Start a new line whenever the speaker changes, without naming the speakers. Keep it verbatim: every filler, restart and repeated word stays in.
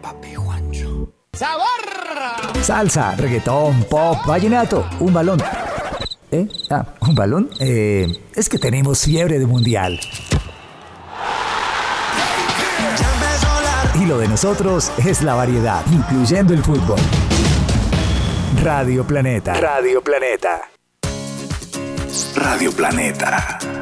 Papi Juancho.
¡Sabor! Salsa, reggaetón, pop, vallenato, un balón. ¿Eh? Ah, ¿un balón? Eh, es que tenemos fiebre de mundial. Y lo de nosotros es la variedad, incluyendo el fútbol. Radio Planeta. Radio Planeta.
Radio Planeta.